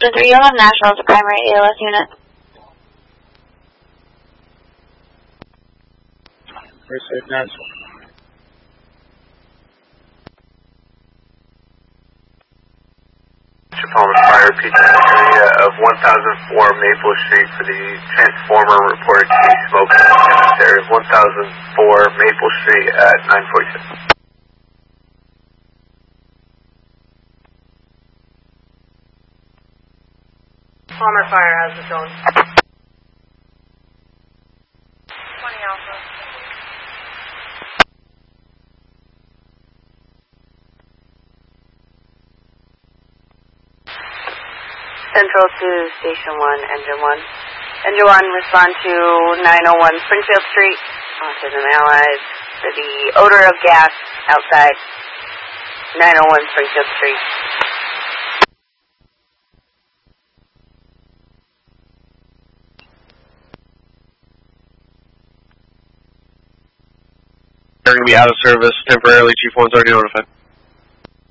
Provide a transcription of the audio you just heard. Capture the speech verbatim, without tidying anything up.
seven three, you'll have National as a primary A L S unit. First National. Palmer Fire, P T area of one thousand four Maple Street for the transformer reported to be smoking in this area. one thousand four Maple Street at nine forty-six. Palmer Fire has the zone. twenty Alpha. Central to Station one, Engine one. Engine one, respond to nine oh one Springfield Street, Autism Allies, for the odor of gas outside nine oh one Springfield Street. They're going to be out of service temporarily. Chief one's already notified.